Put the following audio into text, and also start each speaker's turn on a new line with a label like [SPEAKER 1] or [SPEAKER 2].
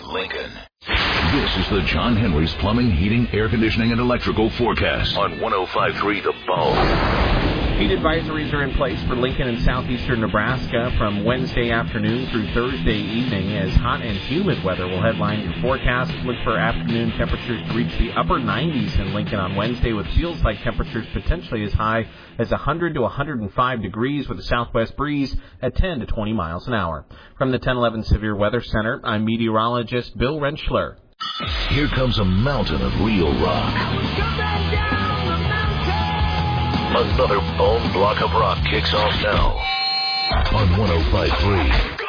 [SPEAKER 1] Lincoln. This is the John Henry's Plumbing, Heating, Air Conditioning, and Electrical Forecast on 105.3 The Bone.
[SPEAKER 2] Heat advisories are in place for Lincoln and southeastern Nebraska from Wednesday afternoon through Thursday evening, as hot and humid weather will headline your forecast. Look for afternoon temperatures to reach the upper 90s in Lincoln on Wednesday, with feels-like temperatures potentially as high as 100 to 105 degrees with a southwest breeze at 10 to 20 miles an hour. From the 1011 Severe Weather Center, I'm meteorologist Bill Rentschler.
[SPEAKER 1] Here comes a mountain of real rock. Another bone block of rock kicks off now on 105.3